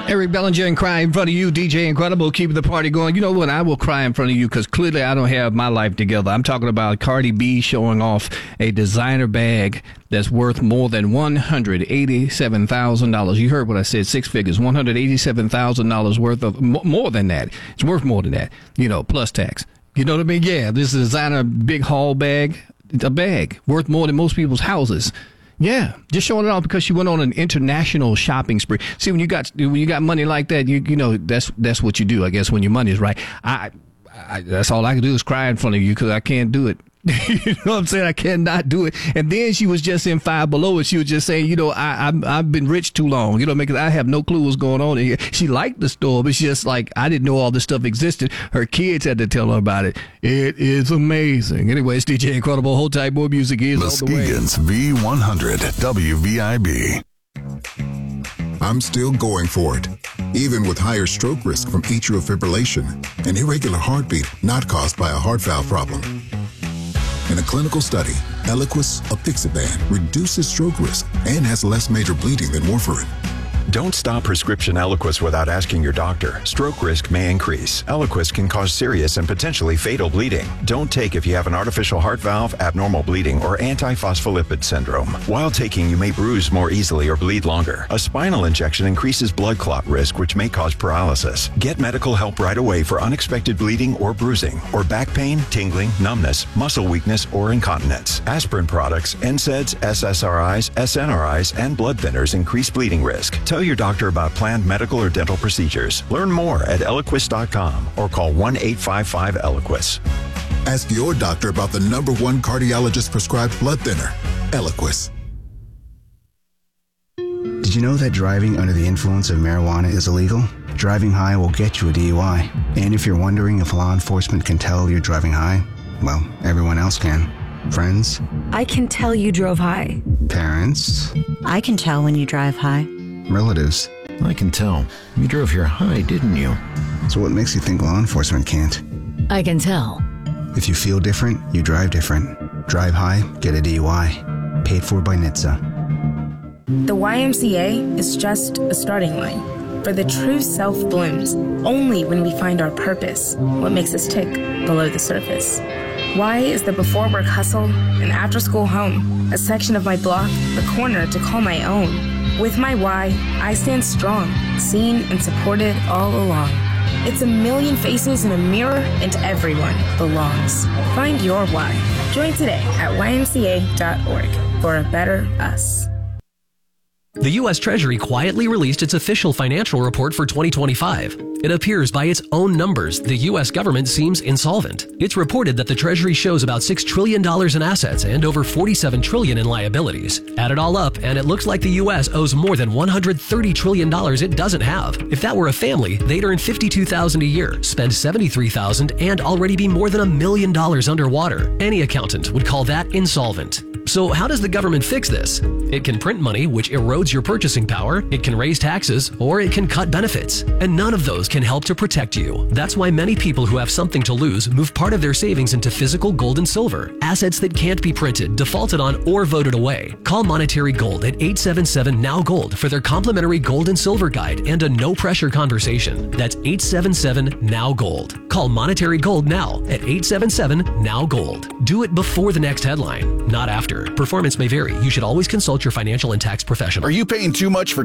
Eric Bellinger and Cry in Front of You, DJ Incredible, keeping the party going. You know what? I will cry in front of you because clearly I don't have my life together. I'm talking about Cardi B showing off a designer bag that's worth more than $187,000. You heard what I said, six figures, $187,000 worth of, more than that. It's worth more than that, plus tax. You know what I mean? Yeah, this is a designer big haul bag, a bag worth more than most people's houses. Yeah, just showing it off because she went on an international shopping spree. See, when you got money like that, you know that's what you do. I guess when your money is right, I that's all I can do is cry in front of you because I can't do it. You know what I'm saying? I cannot do it. And then she was just in Five Below, and she was just saying, I've been rich too long. Because I have no clue what's going on here. She liked the store, but she's just like, I didn't know all this stuff existed. Her kids had to tell her about it. It is amazing. Anyway, it's DJ Incredible. Hold tight, more music is on the way. Muskegon's V100 WVIB. I'm still going for it, even with higher stroke risk from atrial fibrillation, an irregular heartbeat not caused by a heart valve problem. In a clinical study, Eliquis apixaban reduces stroke risk and has less major bleeding than warfarin. Don't stop prescription Eliquis without asking your doctor. Stroke risk may increase. Eliquis can cause serious and potentially fatal bleeding. Don't take if you have an artificial heart valve, abnormal bleeding, or antiphospholipid syndrome. While taking, you may bruise more easily or bleed longer. A spinal injection increases blood clot risk, which may cause paralysis. Get medical help right away for unexpected bleeding or bruising, or back pain, tingling, numbness, muscle weakness, or incontinence. Aspirin products, NSAIDs, SSRIs, SNRIs, and blood thinners increase bleeding risk. Tell your doctor about planned medical or dental procedures. Learn more at Eliquis.com or call 1-855-ELIQUIS. Ask your doctor about the #1 cardiologist prescribed blood thinner, Eliquis. Did you know that driving under the influence of marijuana is illegal? Driving high will get you a DUI. And if you're wondering if law enforcement can tell you're driving high, well, everyone else can. Friends? I can tell you drove high. Parents? I can tell when you drive high. Relatives? I can tell. You drove here high, didn't you? So what makes you think law enforcement can't? I can tell. If you feel different, you drive different. Drive high, get a DUI. Paid for by NHTSA. The YMCA is just a starting line. For the true self blooms only when we find our purpose, what makes us tick below the surface. Y is the before work hustle, an after school home, a section of my block, the corner to call my own. With my Y, I stand strong, seen and supported all along. It's a million faces in a mirror, and everyone belongs. Find your Y. Join today at ymca.org for a better us. The U.S. Treasury quietly released its official financial report for 2025. It appears by its own numbers, the U.S. government seems insolvent. It's reported that the Treasury shows about $6 trillion in assets and over $47 trillion in liabilities. Add it all up, and it looks like the U.S. owes more than $130 trillion it doesn't have. If that were a family, they'd earn $52,000 a year, spend $73,000, and already be more than $1 million underwater. Any accountant would call that insolvent. So how does the government fix this? It can print money, which erodes your purchasing power, it can raise taxes, or it can cut benefits. And none of those can help to protect you. That's why many people who have something to lose move part of their savings into physical gold and silver, assets that can't be printed, defaulted on, or voted away. Call Monetary Gold at 877-NOW-GOLD for their complimentary gold and silver guide and a no-pressure conversation. That's 877-NOW-GOLD. Call Monetary Gold now at 877-NOW-GOLD. Do it before the next headline, not after. Performance may vary. You should always consult your financial and tax professional. Are you paying too much for